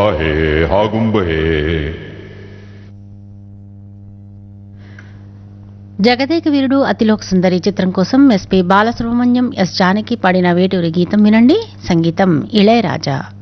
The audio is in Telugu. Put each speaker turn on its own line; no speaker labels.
హే హాగుంబ హే.
జగదేక వీరుడు అతిలోక సుందరి చిత్రం కోసం ఎస్పి బాలసుబ్రహ్మణ్యం, ఎస్ జానకి పాడిన వేటూరి గీతం వినండి. సంగీతం ఇళయరాజా.